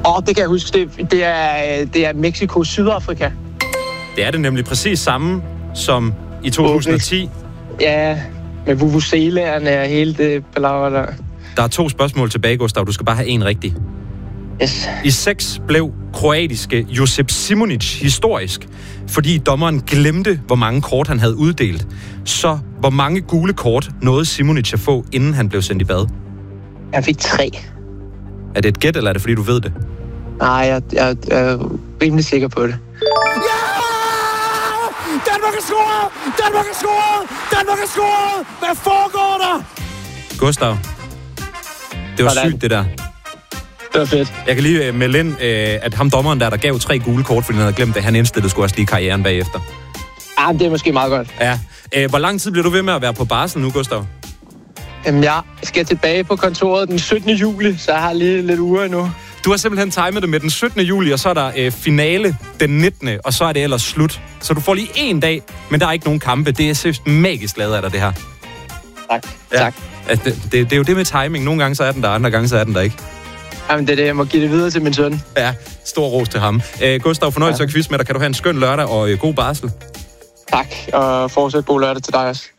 Det kan jeg huske. Det er Mexico, Sydafrika. Det er det nemlig præcis samme som i 2010. Ja, med vuvuzelaerne og hele det palaver der. Der er 2 spørgsmål tilbage, Gustav. Du skal bare have en rigtig. Yes. I 6 blev kroatiske Josip Simonic historisk, fordi dommeren glemte, hvor mange kort han havde uddelt. Så hvor mange gule kort nåede Simonic at få, inden han blev sendt i bad? Jeg fik 3. Er det et gæt, eller er det fordi, du ved det? Nej, jeg er rimelig sikker på det. Ja! Danmark har scoret! Danmark har scoret! Danmark har scoret! Hvad foregår der? Gustav, det var sygt, det der. Det var fedt. Jeg kan lige melde ind, at ham dommeren der gav 3 gule kort, fordi han havde glemt det. Han indstillede sgu også lige karrieren bagefter. Det er måske meget godt. Ja. Hvor lang tid bliver du ved med at være på barsel nu, Gustav? Jamen, jeg skal tilbage på kontoret den 17. juli, så jeg har lige lidt uger endnu. Du har simpelthen timet det med den 17. juli, og så er der finale den 19. Og så er det ellers slut. Så du får lige 1 dag, men der er ikke nogen kampe. Det er seriøst magisk lavet af dig, det her. Tak. Ja. Tak. Altså, det er jo det med timing. Nogle gange så er den der, andre gange så er den der ikke. Jamen, det er det. Jeg må give det videre til min søn. Ja, stor ros til ham. Gustav, fornøjelse og quiz med dig. Kan du have en skøn lørdag og god barsel? Tak, og fortsat god lørdag til dig også.